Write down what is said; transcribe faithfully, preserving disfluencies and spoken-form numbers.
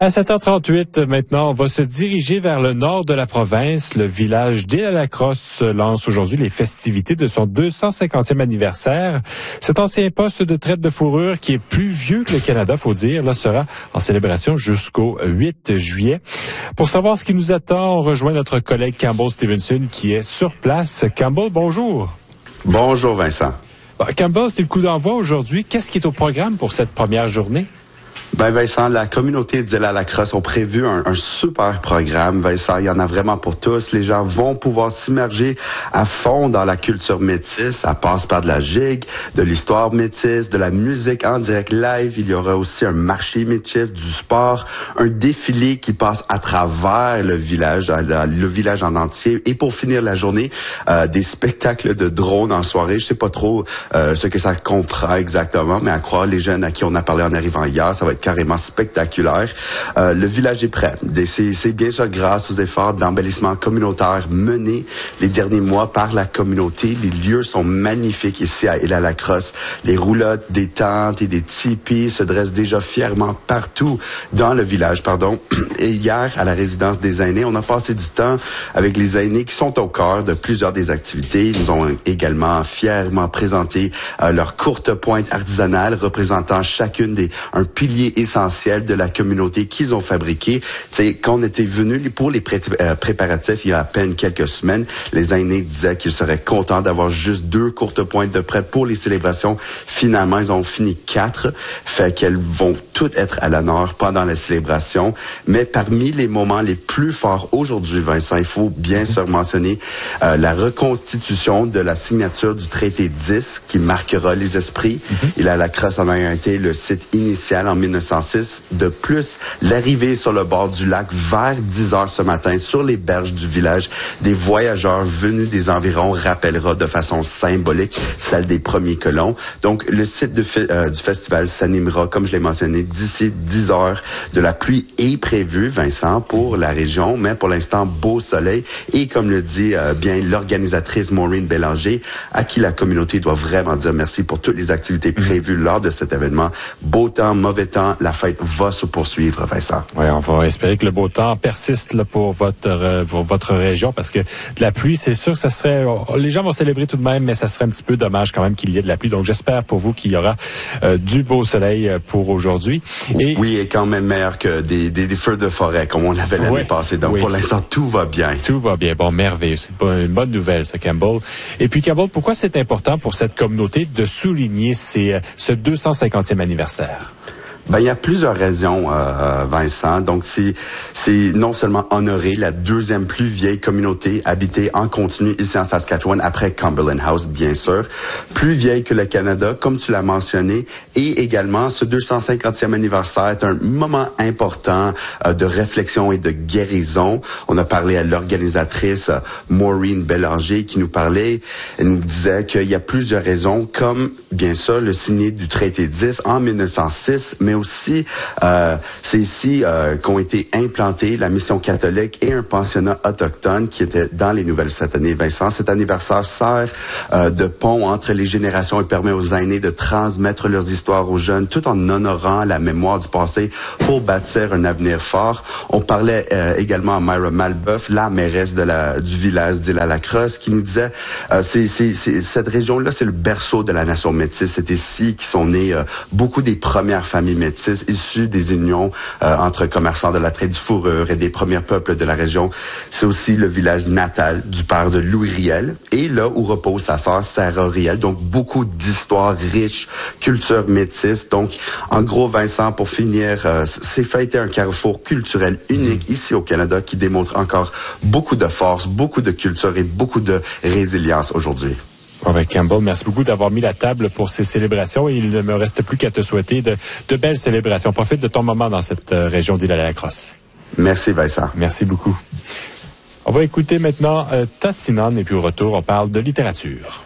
À sept heures trente-huit, maintenant, on va se diriger vers le nord de la province. Le village d'Île-à-la-Crosse lance aujourd'hui les festivités de son deux cent cinquantième anniversaire. Cet ancien poste de traite de fourrure, qui est plus vieux que le Canada, faut dire, là, sera en célébration jusqu'au huit juillet. Pour savoir ce qui nous attend, on rejoint notre collègue Campbell Stevenson, qui est sur place. Campbell, bonjour. Bonjour, Vincent. Bah, Campbell, c'est le coup d'envoi aujourd'hui. Qu'est-ce qui est au programme pour cette première journée? Ben Vincent, la communauté d'Île-à-la-Crosse ont prévu un, un super programme. Vincent, il y en a vraiment pour tous. Les gens vont pouvoir s'immerger à fond dans la culture métisse. Ça passe par de la gigue, de l'histoire métisse, de la musique en direct live. Il y aura aussi un marché métis, du sport, un défilé qui passe à travers le village, le village en entier. Et pour finir la journée, euh, des spectacles de drones en soirée. Je sais pas trop euh, ce que ça comprend exactement, mais à croire les jeunes à qui on a parlé en arrivant hier, ça va être carrément spectaculaire. Euh, le village est prêt. C'est, c'est bien sûr grâce aux efforts d'embellissement communautaire menés les derniers mois par la communauté. Les lieux sont magnifiques ici à Île-à-la-Crosse. Les roulottes, des tentes et des tipis se dressent déjà fièrement partout dans le village, pardon. Et hier, à la résidence des aînés, on a passé du temps avec les aînés qui sont au cœur de plusieurs des activités. Ils nous ont également fièrement présenté euh, leur courte pointe artisanale représentant chacune des un pilier essentiel de la communauté qu'ils ont fabriqué. C'est quand on était venu pour les pré- euh, préparatifs il y a à peine quelques semaines, les aînés disaient qu'ils seraient contents d'avoir juste deux courtes pointes de prêt pour les célébrations. Finalement, ils ont fini quatre, fait qu'elles vont toutes être à l'honneur pendant la célébration. Mais parmi les moments les plus forts aujourd'hui, Vincent, il faut bien mm-hmm. sûr mentionner euh, la reconstitution de la signature du traité dix qui marquera les esprits. Mm-hmm. Île-à-la-Crosse en a été le site initial en mille neuf cent six. De plus, l'arrivée sur le bord du lac vers dix heures ce matin sur les berges du village des voyageurs venus des environs rappellera de façon symbolique celle des premiers colons. Donc, le site de fi- euh, du festival s'animera, comme je l'ai mentionné, d'ici dix heures. De la pluie est prévue, Vincent, pour la région, mais pour l'instant, beau soleil. Et comme le dit euh, bien l'organisatrice Maureen Bélanger, à qui la communauté doit vraiment dire merci pour toutes les activités prévues lors de cet événement. Beau temps, mauvais temps, la fête va se poursuivre, Vincent. Oui, on va espérer que le beau temps persiste là, pour votre pour votre région, parce que de la pluie, c'est sûr que ça serait... Les gens vont célébrer tout de même, mais ça serait un petit peu dommage quand même qu'il y ait de la pluie. Donc, j'espère pour vous qu'il y aura euh, du beau soleil pour aujourd'hui. Et... Oui, et quand même meilleur que des, des, des feux de forêt, comme on l'avait l'année oui, passée. Donc, oui. Pour l'instant, tout va bien. Tout va bien. Bon, merveilleux. C'est une bonne nouvelle, ça, Campbell. Et puis, Campbell, pourquoi c'est important pour cette communauté de souligner ces, ce deux cent cinquantième anniversaire? Ben, il y a plusieurs raisons, euh, Vincent. Donc, c'est, c'est non seulement honorer la deuxième plus vieille communauté habitée en continu ici en Saskatchewan, après Cumberland House, bien sûr. Plus vieille que le Canada, comme tu l'as mentionné. Et également, ce deux cent cinquantième anniversaire est un moment important euh, de réflexion et de guérison. On a parlé à l'organisatrice euh, Maureen Bélanger qui nous parlait. Elle nous disait qu'il y a plusieurs raisons, comme, bien sûr, le signé du traité dix en mille neuf cent six, mais aussi, euh, c'est ici euh, qu'ont été implantés la mission catholique et un pensionnat autochtone qui était dans les nouvelles cette année. Vincent, cet anniversaire sert euh, de pont entre les générations et permet aux aînés de transmettre leurs histoires aux jeunes tout en honorant la mémoire du passé pour bâtir un avenir fort. On parlait euh, également à Myra Malbeuf, la mairesse de la, du village d'Île-à-la-Crosse, qui nous disait euh, c'est, c'est, c'est, cette région-là, c'est le berceau de la nation métisse. C'est ici qui sont nées euh, beaucoup des premières familles métisses issus des unions euh, entre commerçants de la traite du fourrure et des premiers peuples de la région. C'est aussi le village natal du père de Louis Riel et là où repose sa sœur Sarah Riel. Donc, beaucoup d'histoires riches, culture métisse. Donc, en gros, Vincent, pour finir, euh, c'est fêter un carrefour culturel unique ici au Canada qui démontre encore beaucoup de force, beaucoup de culture et beaucoup de résilience aujourd'hui. Avec Campbell, merci beaucoup d'avoir mis la table pour ces célébrations et il ne me reste plus qu'à te souhaiter de, de belles célébrations. Profite de ton moment dans cette euh, région d'Île-à-la-Crosse. Merci Vincent. Merci beaucoup. On va écouter maintenant euh, Tassinan et puis au retour, on parle de littérature.